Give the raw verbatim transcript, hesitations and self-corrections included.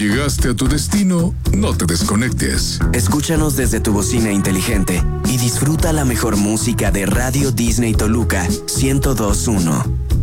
llegaste a tu destino, no te desconectes. Escúchanos desde tu bocina inteligente y disfruta la mejor música de Radio Disney Toluca ciento dos punto uno.